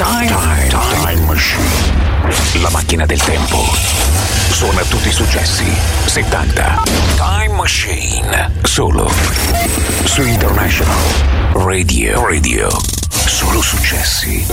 Time Machine. La macchina del tempo. Suona tutti i successi 70. Time Machine. Solo su International Radio. Solo successi.